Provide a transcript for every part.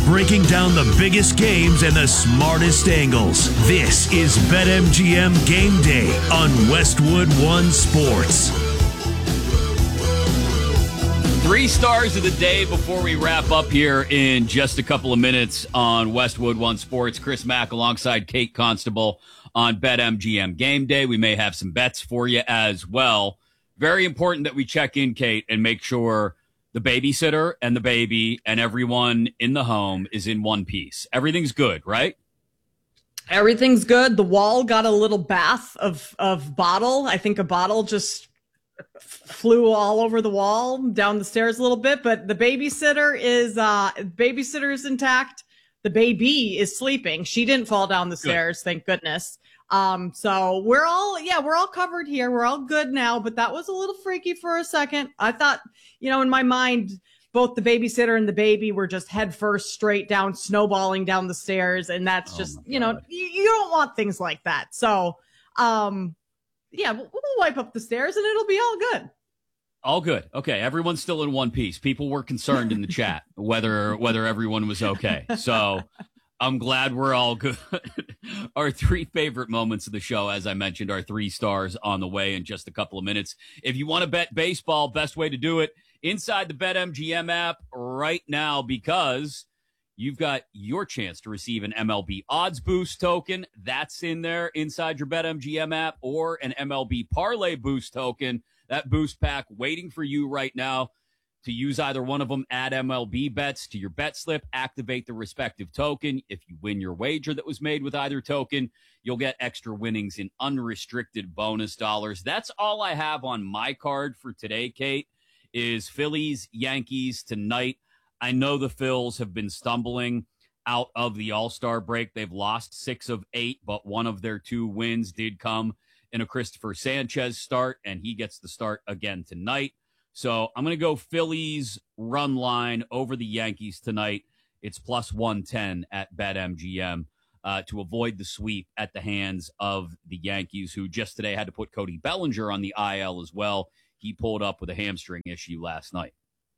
breaking down the biggest games and the smartest angles. This is BetMGM Game Day on Westwood One Sports. 3 stars of the day before we wrap up here in just a couple of minutes on Westwood One Sports. Chris Mack alongside Kate Constable on BetMGM Game Day. We may have some bets for you as well. Very important that we check in, Kate, and make sure the babysitter and the baby and everyone in the home is in one piece. Everything's good, right? Everything's good. The wall got a little bath of bottle. I think a bottle just flew all over the wall, down the stairs a little bit, but the babysitter is intact. The baby is sleeping. She didn't fall down the stairs, thank goodness. So we're all covered here. We're all good now, but that was a little freaky for a second. I thought, in my mind, both the babysitter and the baby were just head first straight down, snowballing down the stairs. And that's just, you don't want things like that. So, we'll wipe up the stairs and it'll be all good. All good. Okay. Everyone's still in one piece. People were concerned in the chat whether everyone was okay. So I'm glad we're all good. Our 3 favorite moments of the show, as I mentioned, are 3 stars on the way in just a couple of minutes. If you want to bet baseball, best way to do it inside the BetMGM app right now, because you've got your chance to receive an MLB Odds Boost token. That's in there inside your BetMGM app, or an MLB Parlay Boost token. That boost pack waiting for you right now to use either one of them. Add MLB bets to your bet slip, activate the respective token. If you win your wager that was made with either token, you'll get extra winnings in unrestricted bonus dollars. That's all I have on my card for today, Kate, is Phillies, Yankees tonight. I know the Phils have been stumbling out of the All-Star break. They've lost 6 of 8, but one of their 2 wins did come in a Christopher Sanchez start, and he gets the start again tonight. So I'm going to go Phillies run line over the Yankees tonight. It's plus 110 at BetMGM to avoid the sweep at the hands of the Yankees, who just today had to put Cody Bellinger on the IL as well. He pulled up with a hamstring issue last night.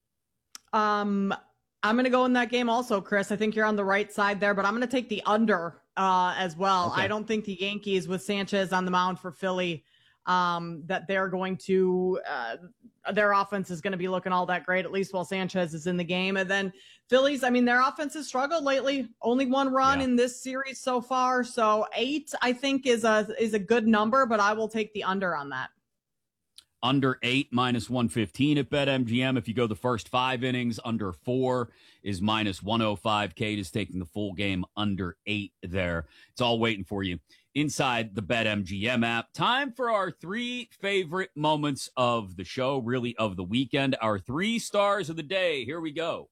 I'm going to go in that game also, Chris. I think you're on the right side there, but I'm going to take the under as well. Okay. I don't think the Yankees, with Sanchez on the mound for Philly, that they're going to their offense is going to be looking all that great, at least while Sanchez is in the game. And then Phillies, their offense has struggled lately. Only 1 run in this series so far. So 8, I think, is a good number, but I will take the under on that. Under 8, minus 115 at BetMGM. If you go the first 5 innings, under 4 is minus 105. Kate is taking the full game under 8 there. It's all waiting for you inside the BetMGM app. Time for our 3 favorite moments of the show, really of the weekend. Our 3 stars of the day. Here we go.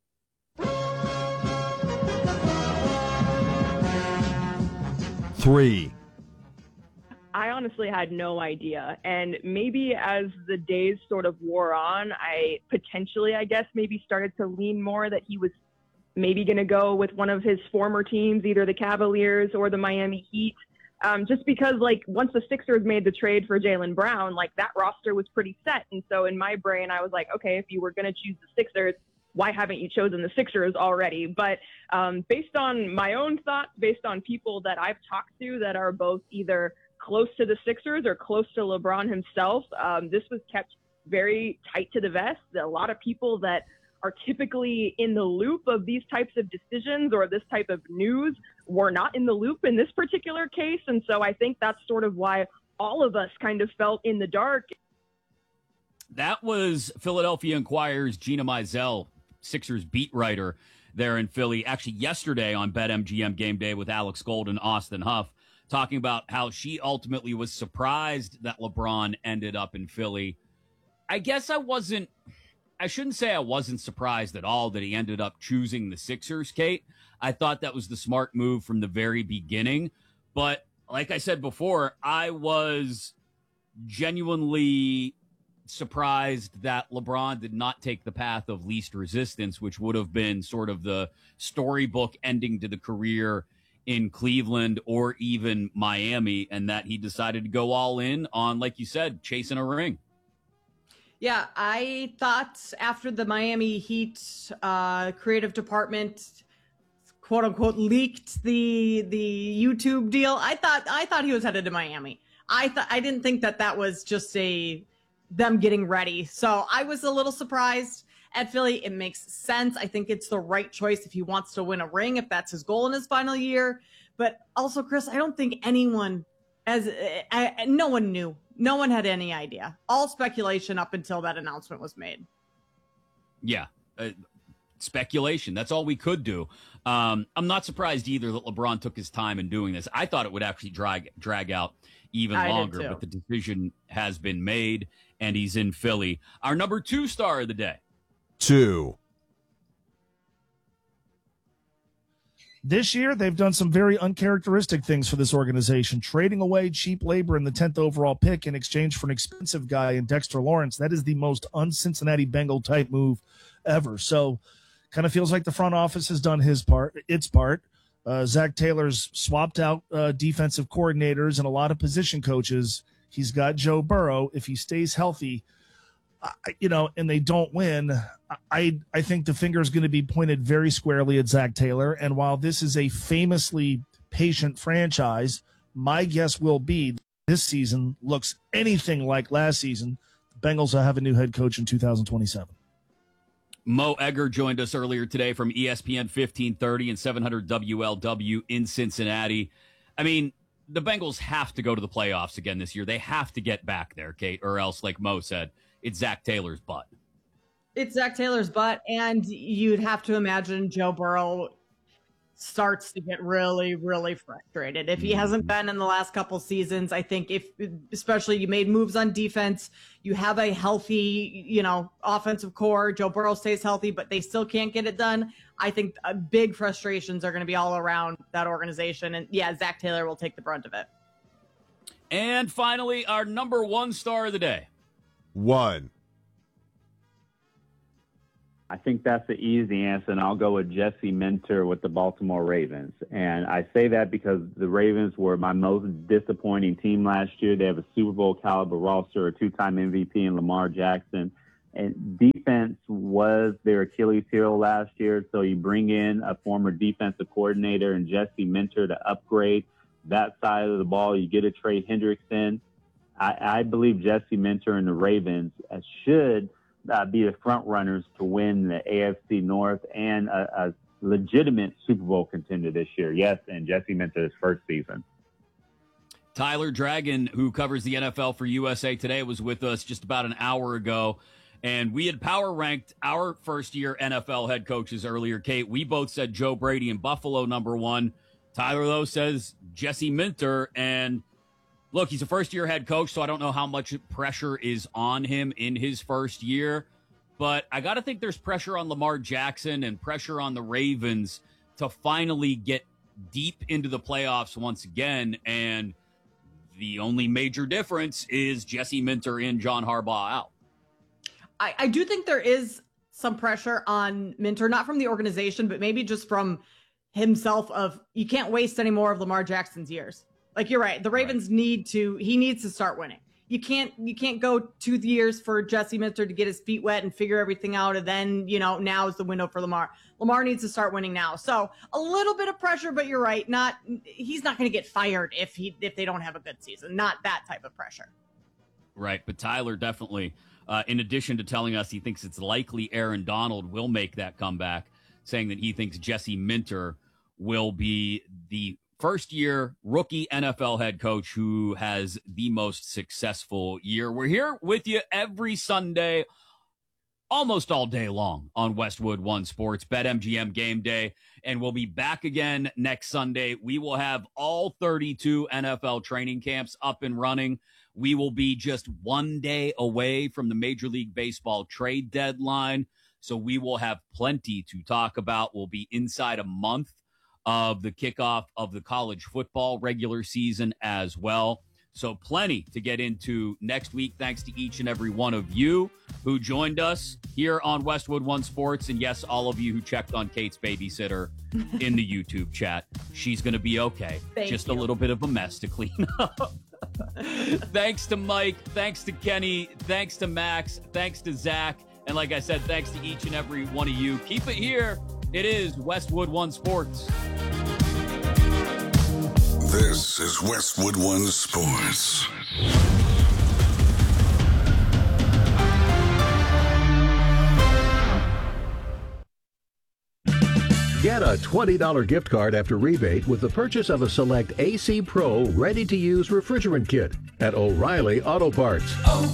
3. I honestly had no idea. And maybe as the days sort of wore on, I potentially, maybe started to lean more that he was maybe going to go with one of his former teams, either the Cavaliers or the Miami Heat. Just because, once the Sixers made the trade for Jaylen Brown, that roster was pretty set. And so in my brain, I was like, okay, if you were going to choose the Sixers, why haven't you chosen the Sixers already? But based on my own thoughts, based on people that I've talked to that are both either close to the Sixers or close to LeBron himself, this was kept very tight to the vest. A lot of people that are typically in the loop of these types of decisions or this type of news were not in the loop in this particular case. And so I think that's sort of why all of us kind of felt in the dark. That was Philadelphia Inquirer's Gina Mizell, Sixers beat writer there in Philly, actually yesterday on BetMGM Game Day with Alex Gold and Austin Huff, talking about how she ultimately was surprised that LeBron ended up in Philly. I guess I shouldn't say I wasn't surprised at all that he ended up choosing the Sixers, Kate. I thought that was the smart move from the very beginning. But like I said before, I was genuinely surprised that LeBron did not take the path of least resistance, which would have been sort of the storybook ending to the career in Cleveland or even Miami, and that he decided to go all in on, like you said, chasing a ring. Yeah, I thought after the Miami Heat creative department quote unquote leaked the YouTube deal. I thought he was headed to Miami. I didn't think that was just them getting ready. So I was a little surprised at Philly. It makes sense. I think it's the right choice if he wants to win a ring, if that's his goal in his final year. But also, Chris, I don't think anyone no one knew. No one had any idea. All speculation up until that announcement was made. Yeah. Speculation. That's all we could do. I'm not surprised either that LeBron took his time in doing this. I thought it would actually drag out even longer, but the decision has been made, and he's in Philly. Our number 2 star of the day. 2. This year, they've done some very uncharacteristic things for this organization, trading away cheap labor in the 10th overall pick in exchange for an expensive guy in Dexter Lawrence. That is the most un-Cincinnati Bengal type move ever. So kind of feels like the front office has done its part. Zach Taylor's swapped out defensive coordinators and a lot of position coaches. He's got Joe Burrow. If he stays healthy, and they don't win, I think the finger is going to be pointed very squarely at Zach Taylor. And while this is a famously patient franchise, my guess will be this season looks anything like last season. The Bengals will have a new head coach in 2027. Mo Egger joined us earlier today from ESPN 1530 and 700 WLW in Cincinnati. I mean, the Bengals have to go to the playoffs again this year. They have to get back there, Kate, or else, like Mo said, it's Zach Taylor's butt. It's Zach Taylor's butt, and you'd have to imagine Joe Burrow starts to get really, really frustrated. If he hasn't been in the last couple seasons, I think especially you made moves on defense, you have a healthy, offensive core, Joe Burrow stays healthy, but they still can't get it done. I think big frustrations are going to be all around that organization. And yeah, Zach Taylor will take the brunt of it. And finally, our number 1 star of the day. 1. I think that's the easy answer, and I'll go with Jesse Minter with the Baltimore Ravens. And I say that because the Ravens were my most disappointing team last year. They have a Super Bowl caliber roster, a 2-time MVP in Lamar Jackson. And defense was their Achilles heel last year, so you bring in a former defensive coordinator and Jesse Minter to upgrade that side of the ball. You get a Trey Hendrickson. I believe Jesse Minter and the Ravens should be the front runners to win the AFC North and a legitimate Super Bowl contender this year. Yes, and Jesse Minter's first season. Tyler Dragon, who covers the NFL for USA Today, was with us just about an hour ago, and we had power ranked our first-year NFL head coaches earlier. Kate, we both said Joe Brady in Buffalo number 1. Tyler, though, says Jesse Minter, and look, he's a first-year head coach, so I don't know how much pressure is on him in his first year. But I got to think there's pressure on Lamar Jackson and pressure on the Ravens to finally get deep into the playoffs once again. And the only major difference is Jesse Minter in, John Harbaugh out. I do think there is some pressure on Minter, not from the organization, but maybe just from himself of you can't waste any more of Lamar Jackson's years. Like, you're right. The Ravens needs to start winning. You can't go 2 years for Jesse Minter to get his feet wet and figure everything out. And then, now is the window for Lamar. Lamar needs to start winning now. So a little bit of pressure, but you're right. He's not going to get fired if they don't have a good season. Not that type of pressure. Right. But Tyler definitely, in addition to telling us he thinks it's likely Aaron Donald will make that comeback, saying that he thinks Jesse Minter will be the first-year rookie NFL head coach who has the most successful year. We're here with you every Sunday, almost all day long on Westwood One Sports, BetMGM Game Day, and we'll be back again next Sunday. We will have all 32 NFL training camps up and running. We will be just 1 day away from the Major League Baseball trade deadline, so we will have plenty to talk about. We'll be inside a month of the kickoff of the college football regular season as well. So plenty to get into next week. Thanks to each and every one of you who joined us here on Westwood One Sports. And yes, all of you who checked on Kate's babysitter in the YouTube chat. She's going to be okay. Just a little bit of a mess to clean up. Thanks to Mike. Thanks to Kenny. Thanks to Max. Thanks to Zach. And like I said, thanks to each and every one of you. Keep it here It is Westwood One Sports. This is Westwood One Sports. Get a $20 gift card after rebate with the purchase of a select AC Pro ready-to-use refrigerant kit at O'Reilly Auto Parts.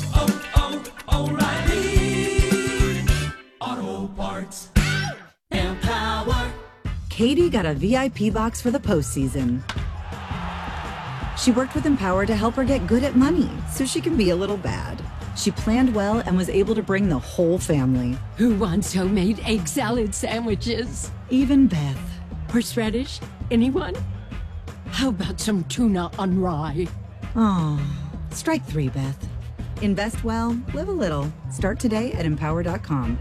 O'Reilly Auto Parts. Empower. Katie got a VIP box for the postseason. She worked with Empower to help her get good at money so she can be a little bad. She planned well and was able to bring the whole family. Who wants homemade egg salad sandwiches? Even Beth. Horseradish? Anyone? How about some tuna on rye? Oh, strike 3, Beth. Invest well, live a little. Start today at Empower.com.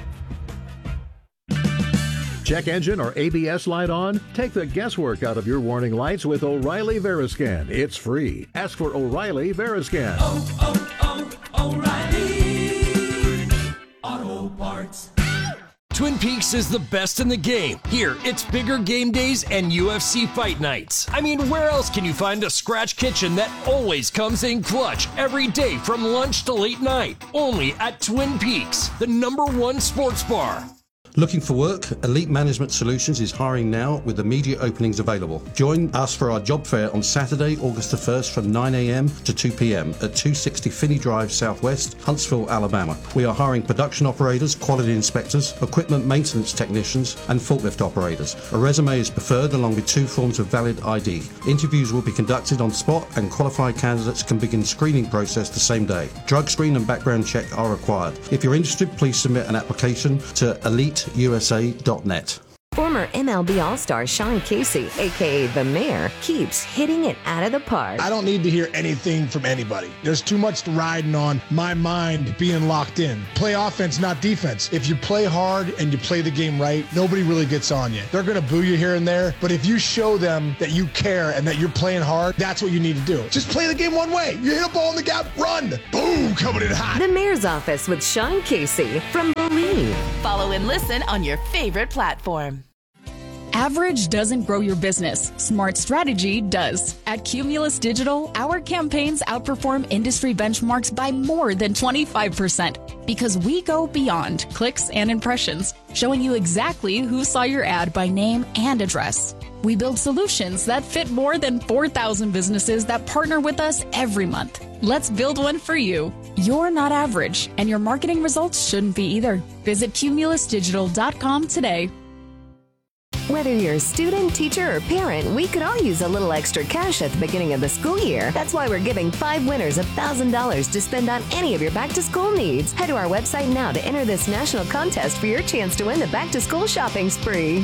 Check engine or ABS light on? Take the guesswork out of your warning lights with O'Reilly Veriscan. It's free. Ask for O'Reilly Veriscan. O'Reilly Auto Parts. Twin Peaks is the best in the game. Here, it's bigger game days and UFC fight nights. I mean, where else can you find a scratch kitchen that always comes in clutch every day from lunch to late night? Only at Twin Peaks, the #1 sports bar. Looking for work? Elite Management Solutions is hiring now with immediate openings available. Join us for our job fair on Saturday, August the 1st from 9 a.m. to 2 p.m. at 260 Finney Drive Southwest, Huntsville, Alabama. We are hiring production operators, quality inspectors, equipment maintenance technicians, and forklift operators. A resume is preferred along with 2 forms of valid ID. Interviews will be conducted on spot and qualified candidates can begin screening process the same day. Drug screen and background check are required. If you're interested, please submit an application to EliteUSA.net. Former MLB All-Star Sean Casey, a.k.a. The Mayor, keeps hitting it out of the park. I don't need to hear anything from anybody. There's too much riding on my mind being locked in. Play offense, not defense. If you play hard and you play the game right, nobody really gets on you. They're going to boo you here and there, but if you show them that you care and that you're playing hard, that's what you need to do. Just play the game one way. You hit a ball in the gap, run. Boom, coming in hot. The Mayor's Office with Sean Casey from Believe. Follow and listen on your favorite platform. Average doesn't grow your business. Smart strategy does. At Cumulus Digital, our campaigns outperform industry benchmarks by more than 25% because we go beyond clicks and impressions, showing you exactly who saw your ad by name and address. We build solutions that fit more than 4,000 businesses that partner with us every month. Let's build one for you. You're not average, and your marketing results shouldn't be either. Visit cumulusdigital.com today. Whether you're a student, teacher, or parent, we could all use a little extra cash at the beginning of the school year. That's why we're giving 5 winners $1,000 to spend on any of your back-to-school needs. Head to our website now to enter this national contest for your chance to win the back-to-school shopping spree.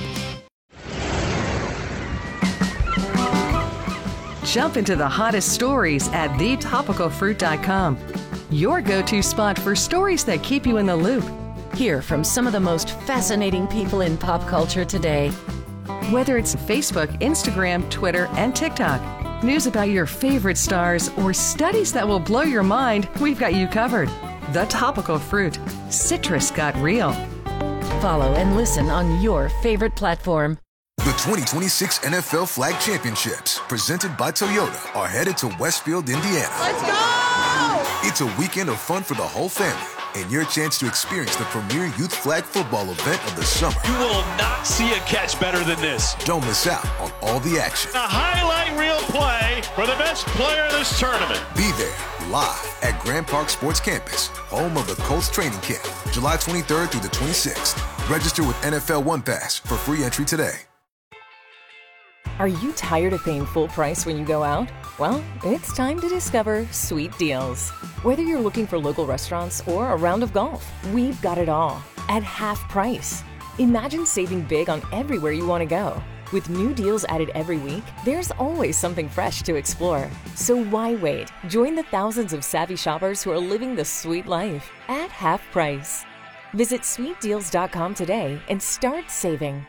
Jump into the hottest stories at thetopicalfruit.com. Your go-to spot for stories that keep you in the loop. Hear from some of the most fascinating people in pop culture today. Whether it's Facebook, Instagram, Twitter, and TikTok, news about your favorite stars, or studies that will blow your mind, we've got you covered. The Topical Fruit. Citrus got real. Follow and listen on your favorite platform. The 2026 NFL Flag Championships, presented by Toyota, are headed to Westfield, Indiana. Let's go! It's a weekend of fun for the whole family and your chance to experience the premier youth flag football event of the summer. You will not see a catch better than this. Don't miss out on all the action. A highlight reel play for the best player of this tournament. Be there live at Grand Park Sports Campus, home of the Colts training camp, July 23rd through the 26th. Register with NFL One Pass for free entry today. Are you tired of paying full price when you go out? Well, it's time to discover Sweet Deals. Whether you're looking for local restaurants or a round of golf, we've got it all at half price. Imagine saving big on everywhere you want to go. With new deals added every week, there's always something fresh to explore. So why wait? Join the thousands of savvy shoppers who are living the sweet life at half price. Visit sweetdeals.com today and start saving.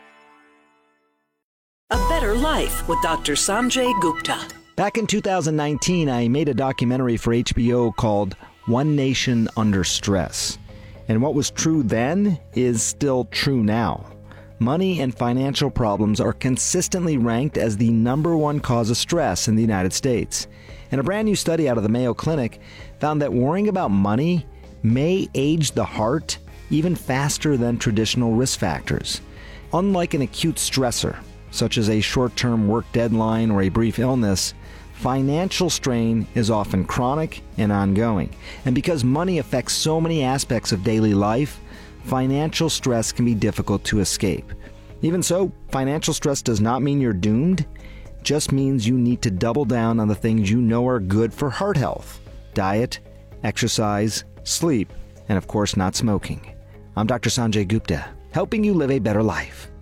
A Better Life with Dr. Sanjay Gupta. Back in 2019, I made a documentary for HBO called One Nation Under Stress. And what was true then is still true now. money and financial problems are consistently ranked as the #1 cause of stress in the United States. And a brand new study out of the Mayo Clinic found that worrying about money may age the heart even faster than traditional risk factors. Unlike an acute stressor, such as a short-term work deadline or a brief illness, financial strain is often chronic and ongoing. And because money affects so many aspects of daily life, financial stress can be difficult to escape. Even so, financial stress does not mean you're doomed. It just means you need to double down on the things you know are good for heart health: diet, exercise, sleep, and of course not smoking. I'm Dr. Sanjay Gupta, helping you live a better life.